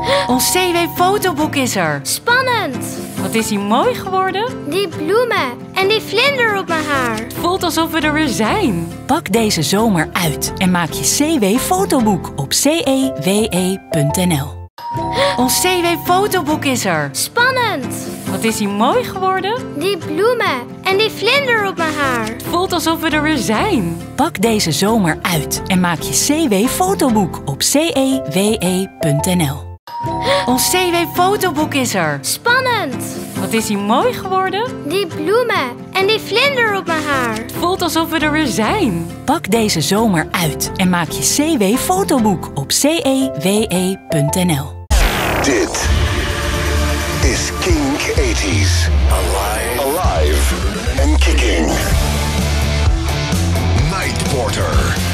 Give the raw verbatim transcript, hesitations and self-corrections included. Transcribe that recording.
Ons C W-fotoboek is er. Spannend! Wat is hij mooi geworden? Die bloemen en die vlinder op mijn haar. Het voelt alsof we er weer zijn. Pak deze zomer uit en maak je C W-fotoboek op c e w e punt n l. Ons C W-fotoboek is er. Spannend! Wat is hij mooi geworden? Die bloemen en die vlinder op mijn haar. Het voelt alsof we er weer zijn. Pak deze zomer uit en maak je C W-fotoboek op c e w e punt n l. Ons C W-fotoboek is er. Spannend! Wat is hij mooi geworden? Die bloemen en die vlinder op mijn haar. Het voelt alsof we er weer zijn. Pak deze zomer uit en maak je C W-fotoboek op c e w e punt n l. Dit is Kink eighties. Alive. Alive and kicking. Night Porter.